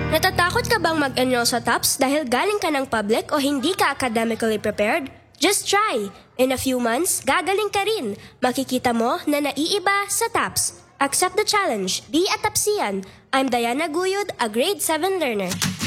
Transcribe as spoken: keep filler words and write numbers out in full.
Natatakot ka bang mag-enroll sa TOPS dahil galing ka ng public o hindi ka academically prepared? Just try! In a few months, gagaling ka rin. Makikita mo na naiiba sa TOPS. Accept the challenge. Be a TOPSian. I'm Diana Guyod, a grade seven learner.